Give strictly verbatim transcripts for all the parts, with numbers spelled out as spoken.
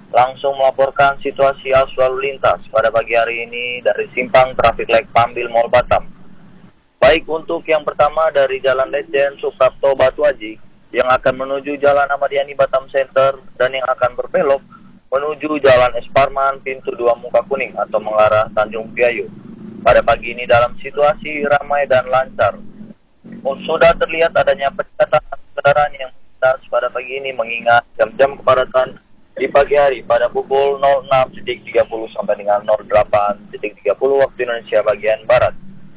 langsung melaporkan situasi arus lalu lintas pada pagi hari ini dari simpang traffic light Pambil Mall Batam. Baik untuk yang pertama dari Jalan Ledjen Suprapto Batu Aji yang akan menuju Jalan Ahmad Yani Batam Center dan yang akan berbelok menuju Jalan Es Parman pintu dua Muka Kuning atau mengarah Tanjung Priayu. Pada pagi ini dalam situasi ramai dan lancar. Sudah terlihat adanya peningkatan kendaraan yang melintas pada pagi ini mengingat jam-jam kepadatan di pagi hari pada pukul nol enam tiga puluh sampai dengan nol delapan tiga puluh waktu Indonesia bagian Barat.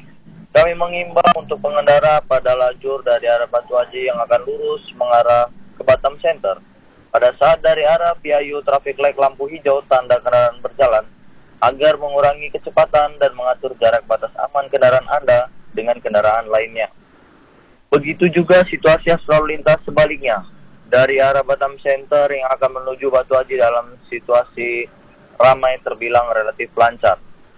Kami mengimbau untuk pengendara pada lajur dari arah Batu Aji yang akan lurus mengarah ke Batam Center. Pada saat dari arah Priayu traffic light lampu hijau tanda kendaraan berjalan agar mengurangi kecepatan dan mengatur jarak batas aman kendaraan Anda dengan kendaraan lainnya. Begitu juga situasi arus lalu lintas sebaliknya. Dari arah Batam Center yang akan menuju Batu Aji dalam situasi ramai terbilang relatif lancar.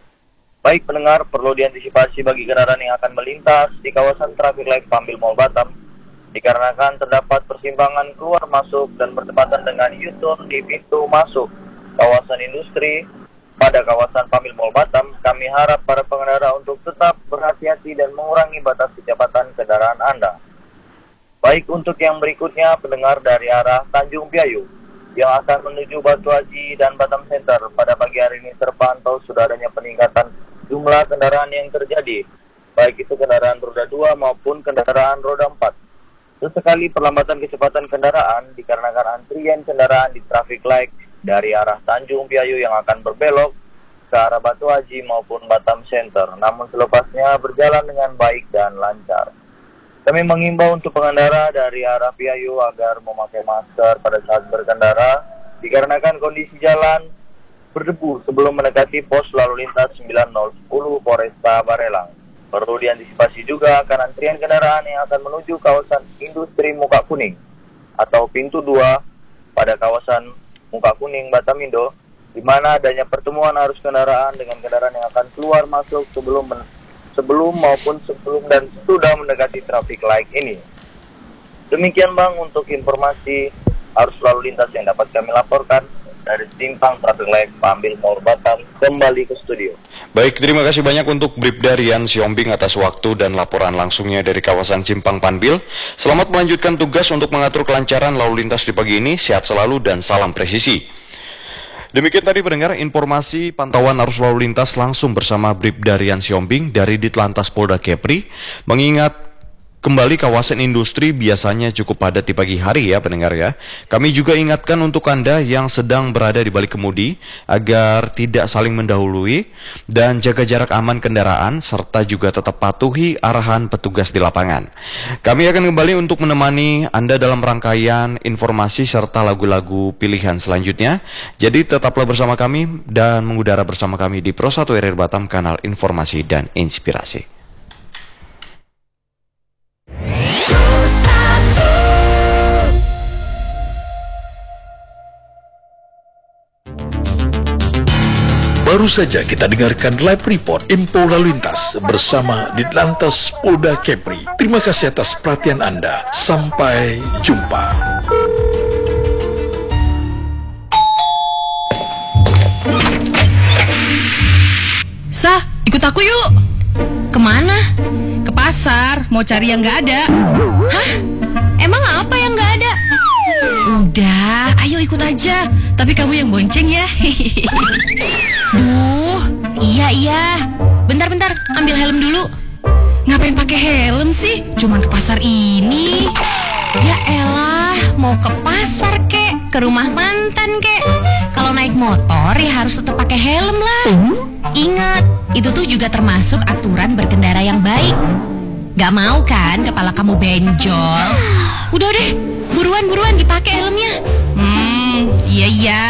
Baik pendengar, perlu diantisipasi bagi kendaraan yang akan melintas di kawasan traffic light Pambil Mall Batam dikarenakan terdapat persimpangan keluar masuk dan bertepatan dengan U-turn di pintu masuk kawasan industri pada kawasan Pambil Mall Batam. Kami harap para pengendara untuk tetap berhati-hati dan mengurangi batas kecepatan kendaraan Anda. Baik untuk yang berikutnya, pendengar dari arah Tanjung Priayu yang akan menuju Batu Aji dan Batam Center pada pagi hari ini terpantau sudah adanya peningkatan jumlah kendaraan yang terjadi, baik itu kendaraan roda dua maupun kendaraan roda empat. Sesekali perlambatan kecepatan kendaraan dikarenakan antrian kendaraan di traffic light dari arah Tanjung Priayu yang akan berbelok ke arah Batu Aji maupun Batam Center, namun selepasnya berjalan dengan baik dan lancar. Kami mengimbau untuk pengendara dari arah Priayu agar memakai masker pada saat berkendara dikarenakan kondisi jalan berdebu sebelum mendekati pos lalu lintas sembilan nol satu nol Polresta Barelang. Perlu diantisipasi juga akan antrian kendaraan yang akan menuju kawasan industri Muka Kuning atau pintu dua pada kawasan Muka Kuning Batam Indo, di mana adanya pertemuan arus kendaraan dengan kendaraan yang akan keluar masuk sebelum men- sebelum maupun sebelum dan sudah mendekati traffic light ini. Demikian Bang untuk informasi arus lalu lintas yang dapat kami laporkan dari simpang traffic light Pambil Mall Batam. Kembali ke studio. Baik, terima kasih banyak untuk Bribda Rian Siombing atas waktu dan laporan langsungnya dari kawasan Simpang Pambil. Selamat melanjutkan tugas untuk mengatur kelancaran lalu lintas di pagi ini. Sehat selalu dan salam presisi. Demikian tadi pendengar informasi pantauan arus lalu lintas langsung bersama Bribda Rian Siombing dari Ditlantas Polda Kepri. Mengingat kembali kawasan industri biasanya cukup padat di pagi hari ya pendengar ya. Kami juga ingatkan untuk Anda yang sedang berada di balik kemudi agar tidak saling mendahului dan jaga jarak aman kendaraan serta juga tetap patuhi arahan petugas di lapangan. Kami akan kembali untuk menemani Anda dalam rangkaian informasi serta lagu-lagu pilihan selanjutnya. Jadi tetaplah bersama kami dan mengudara bersama kami di Pro satu R R Batam, kanal informasi dan inspirasi. Baru saja kita dengarkan live report info lalu lintas bersama Ditlantas Polda Kepri. Terima kasih atas perhatian Anda. Sampai jumpa. Sah, ikut aku yuk. Kemana? Ke pasar, mau cari yang gak ada. Hah? Emang apa yang gak ada? Udah, ayo ikut aja. Tapi kamu yang bonceng ya. Duh, iya iya. Bentar-bentar, ambil helm dulu. Ngapain pakai helm sih? Cuman ke pasar ini. Ya elah, mau ke pasar kek, ke rumah mantan kek. Kalau naik motor ya harus tetap pakai helm lah. Ingat, itu tuh juga termasuk aturan berkendara yang baik. Gak mau kan kepala kamu benjol? Udah deh, buruan-buruan dipakai helmnya. Hmm, iya iya.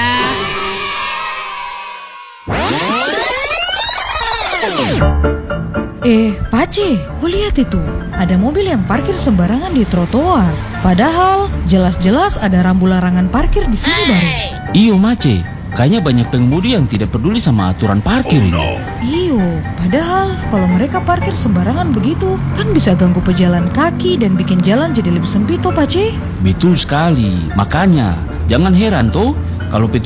Eh, Pace, kau lihat itu? Ada mobil yang parkir sembarangan di trotoar. Padahal jelas-jelas ada rambu larangan parkir di sini baru. Iyo, Mace. Kayaknya banyak pengemudi yang tidak peduli sama aturan parkir ini. Iyo, padahal kalau mereka parkir sembarangan begitu, kan bisa ganggu pejalan kaki dan bikin jalan jadi lebih sempit toh, Pace. Betul sekali. Makanya, jangan heran toh kalau